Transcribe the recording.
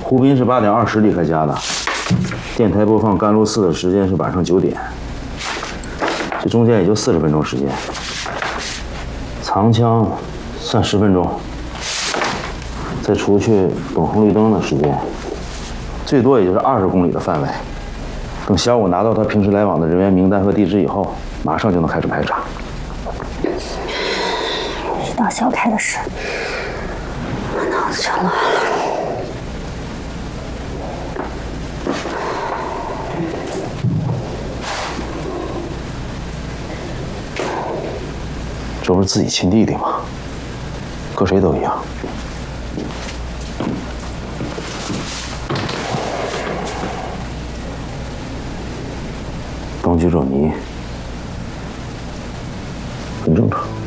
胡斌是8点20离开家的，电台播放甘露寺的时间是晚上9点，这中间也就40分钟时间。藏枪算10分钟，再除去等红绿灯的时间，最多也就是20公里的范围。等小五拿到他平时来往的人员名单和地址以后，马上就能开始排查。 遇到小凯的事，我脑子全乱了。 这不是自己亲弟弟吗？搁谁都一样。当局者迷，很正常。